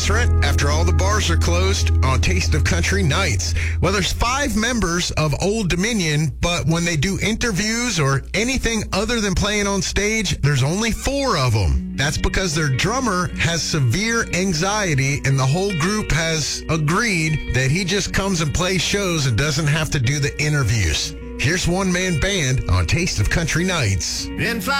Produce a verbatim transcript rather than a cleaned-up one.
Christmas rent after all the bars are closed on Taste of Country nights. Well, there's five members of Old Dominion, but when they do interviews or anything other than playing on stage, there's only four of them. That's because their drummer has severe anxiety, and the whole group has agreed that he just comes and plays shows and doesn't have to do the interviews. Here's one-man band on Taste of Country nights. In